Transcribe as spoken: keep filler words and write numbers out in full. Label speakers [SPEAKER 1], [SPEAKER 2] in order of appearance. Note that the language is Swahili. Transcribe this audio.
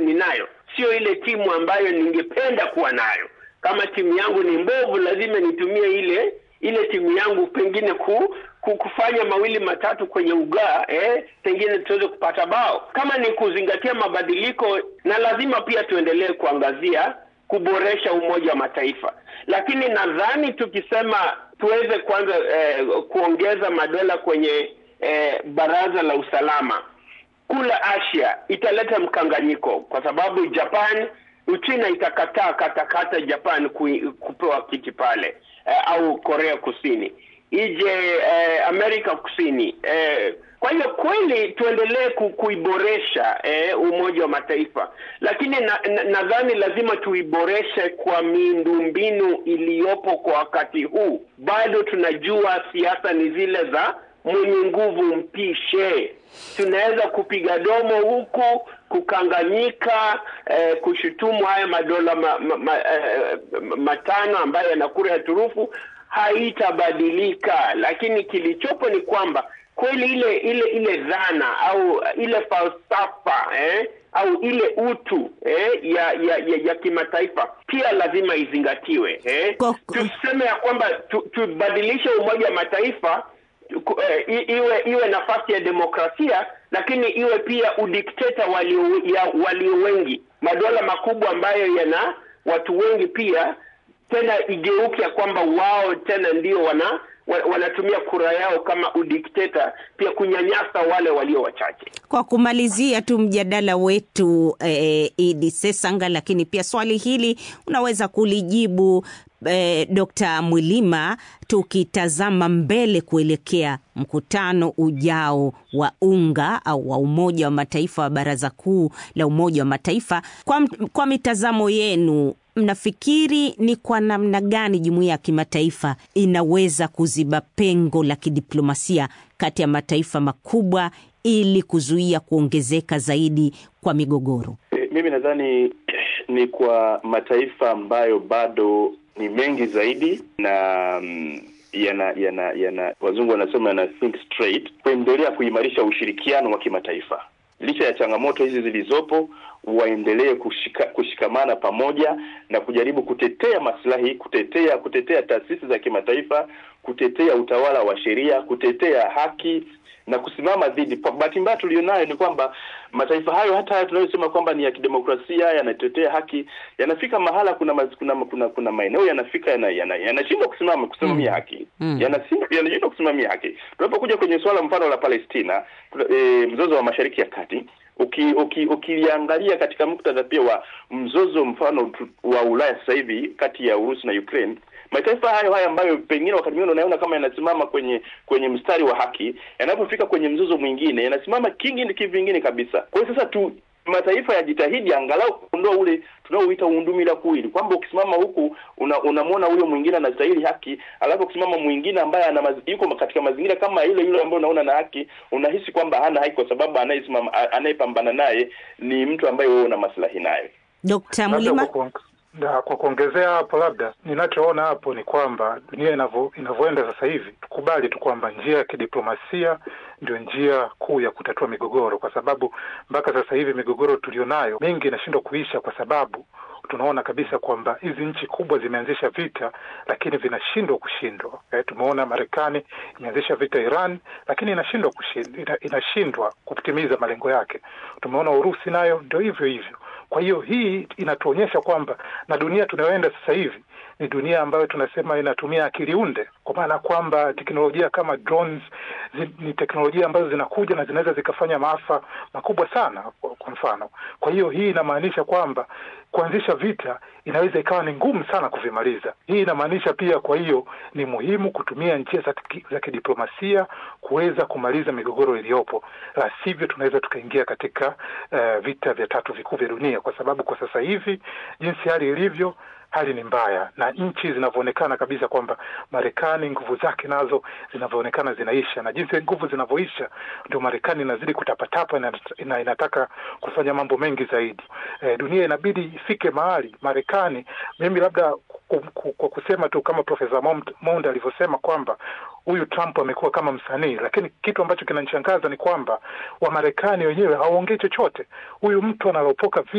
[SPEAKER 1] ninayo, sio ile timu ambayo ningependa kuwa nayo. Kama timu yangu ni mbovu, lazima nitumie ile ile timu yangu pengine ku, ku kufanya mawili matatu kwenye ugaa, eh pengine tuweze kupata bao. Kama ni kuzingatia mabadiliko, na lazima pia tuendelee kuangazia kuboresha Umoja wa Mataifa. Lakini nadhani tukisema tuweze kwanza eh, kuongeza madola kwenye eh, Baraza la Usalama kula Asia, italeta mkanganyiko, kwa sababu Japan, Uchina itakataa katakata Japan kupewa kiti pale, eh, au Korea Kusini ije eh, Amerika Kusini. Eh, kwa hiyo kweli tuendelee kuiboresha eh, Umoja wa Mataifa, lakini nadhani na, na lazima tuiboreshe kwa miundombinu iliyopo kwa wakati huu. Bado tunajua siasa ni zile za mwenye nguvu mpishe. Tunaweza kupiga domo huku, kukanganyika, eh, kushutumu haya madola ma, ma, ma, eh, matano ambayo yanakura ya turufu, haitabadilika. Lakini kilichopo ni kwamba kweli ile ile ile dhana au ile falsafa eh, au ile utu eh, ya ya ya, ya kimataifa pia lazima izingatiwe. Eh. Tuseme ya kwamba tubadilishe tu Umoja wa Mataifa eh, iwe iwe nafasi ya demokrasia, lakini iwe pia udikteta walio walio wengi. Madola makubwa ambayo yana watu wengi pia tena igeuke kwamba wao tena ndio wana wanatumia kura yao kama udikteta pia kunyanyasa wale walio wachache.
[SPEAKER 2] Kwa kumalizia tu mjadala wetu eh, Idi Sesanga, lakini pia swali hili unaweza kulijibu eh, Dokta Mwilima, tukitazama mbele kuelekea mkutano ujao wa UNGA au wa Umoja wa Mataifa, wa Baraza Kuu la Umoja wa Mataifa, kwa, kwa mitazamo yenu, mnafikiri ni kwa namna gani jumuiya ya kimataifa inaweza kuziba pengo la kidiplomasia kati ya mataifa makubwa ili kuzuia kuongezeka zaidi kwa migogoro?
[SPEAKER 3] E, mimi nadhani ni kwa mataifa ambayo bado ni mengi zaidi na um, yana yana yana wazungu wanasema yana think straight, kuendelea kuimarisha ushirikiano wa kimataifa. Licha ya changamoto hizi zilizopo, waendelee kushika, kushikamana pamoja na kujaribu kutetea maslahi, kutetea kutetea taasisi za kimataifa, kutetea utawala wa sheria, kutetea haki na kusimama dhidi. Bahati mbaya tulionayo ni kwamba mataifa hayo, hata haya tunayosema kwamba ni ya kidemokrasia, yanatetea haki, yanafika mahala kuna maz, kuna kuna, kuna maeneo yanafika yanashindwa yana, yana kusimama kusimamia haki. Mm. Yanashindwa yanashindwa kusimamia haki. Tunapokuja kwenye swala mfano la Palestina, e, mzozo wa Mashariki ya Kati, uki uki ukiangalia katika muktadha pia wa mzozo mfano wa Ulaya sasa hivi kati ya Urusi na Ukraine, mataifa hayo haya ambayo pengine wakati mwingine unaona kama yanasimama kwenye kwenye mstari wa haki, yanapofika kwenye mzozo mwingine yanasimama kingi kivingine kabisa. Kwa hiyo sasa tu mataifa yajitahidi angalau kuondoa ule tunaoita undumila kuili, kwamba ukisimama huku unamwona una huyo mwingine anastahili haki, alafu ukisimama mwingine ambaye ana yuko katika mazingira kama ile ile ambayo unaona na haki, unahisi kwamba hana haki kwa sababu anayesimama anayepambana naye ni mtu ambaye wewe una maslahi naye.
[SPEAKER 2] Dokta Mwilima,
[SPEAKER 4] na kwa kuongezea hapo, labda ninachoona hapo ni kwamba dunia inavyo inavyoenda sasa hivi, tukubali tu kwamba njia ya kidiplomasia ndio njia kuu ya kutatua migogoro, kwa sababu mpaka sasa hivi migogoro tulionayo mingi inashindwa kuisha kwa sababu tunaona kabisa kwamba hizi nchi kubwa zimeanzisha vita lakini vinashindwa kushindwa. Eh, tumeona Marekani imeanzisha vita Iran lakini inashindwa kushindwa, inashindwa kutimiza malengo yake. Tumeona Urusi nayo ndio hivyo hivyo. Kwa hiyo hii inatuonyesha kwamba na dunia tunayoenda sasa hivi ni dunia ambayo tunasema inatumia akili unde, kwa maana kwamba teknolojia kama drones zi, ni teknolojia ambazo zinakuja na zinaweza zikafanya maafa makubwa sana kwa mfano. Kwa hiyo hii inamaanisha kwamba kuanzisha vita inaweza ikawa ni ngumu sana kuvimaliza. Hii inamaanisha pia kwa hiyo ni muhimu kutumia njia za, za kidiplomasia kuweza kumaliza migogoro iliyopo. La sivyo tunaweza tukaingia katika uh, vita vya tatu vikuu vya dunia, kwa sababu kwa sasa hivi jinsi hali ilivyo, hali ni mbaya na nchi zinavyoonekana kabisa kwamba Marekani nguvu zake nazo zinavyoonekana zinaisha, na jinsi nguvu zinavyoisha ndio Marekani inazidi kutapatapa na ina, inataka kufanya mambo mengi zaidi. E, dunia inabidi ifike mahali Marekani, mimi labda kwa kusema tu kama Profesa Monda alivyosema kwamba huyu Trump amekuwa kama msanii, lakini kitu ambacho kinanishangaza ni kwamba wa Marekani wenyewe hawaongei chochote. Huyu mtu analopoka